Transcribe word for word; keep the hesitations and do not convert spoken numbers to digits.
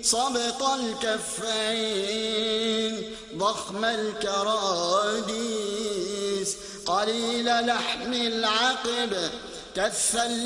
صبط الكفين ضخم الكراديس قليل لحم العقب كث